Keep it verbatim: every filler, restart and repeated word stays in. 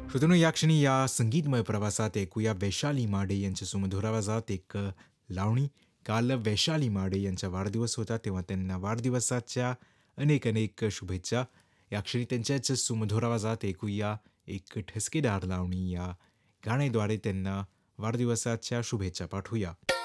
श्रोत्यांनो, या क्षणी या संगीतमय प्रवासात ऐकूया वैशाली माडे यांच्या सुमधुर आवाजात एक अ, लावणी. काल वैशाली माडे यांचा वाढदिवस होता, तेव्हा त्यांना वाढदिवसाच्या अनेक अनेक शुभेच्छा. या क्षणी त्यांच्याच सुमधुर आवाजात ऐकूया एक ठसकेदार लावणी. या गाण्याद्वारे त्यांना वाढदिवसाच्या शुभेच्छा पाठवूया.